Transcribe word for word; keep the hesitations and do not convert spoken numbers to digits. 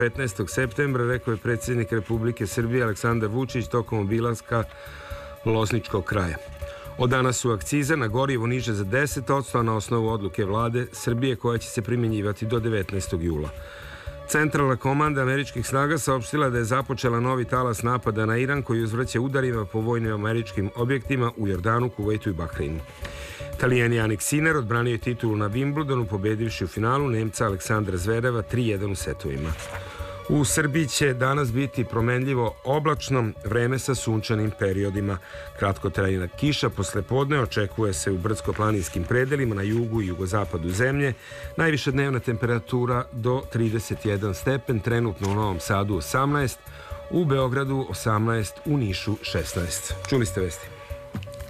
petnaestog septembra, rekao je predsjednik Republike Srbije Aleksandar Vučić tokom obilaska Lozničkog kraja. Od danas su akcize na gorivo niže za deset posto, a na osnovu odluke vlade Srbije koja će se primjenjivati do devetnaestog jula. Centralna komanda američkih snaga saopštila da je započela novi talas napada na Iran koji uzvraća udarima po vojnim američkim objektima u Jordanu, Kuvajtu i Bahreinu. Italijan Jannik Sinner odbranio je titulu na Wimbledonu pobedivši u finalu Nemca Aleksandra Zvereva tri jedan u setovima. U Srbiji će danas biti promenljivo oblačno, vreme sa sunčanim periodima. Kratkotrajna kiša posle podne očekuje se u brdsko-planinskim predelima na jugu i jugozapadu zemlje. Najviša dnevna temperatura do trideset jedan stepen, trenutno u Novom Sadu osamnaest, u Beogradu osamnaest, u Nišu šesnaest. Čuli ste vesti.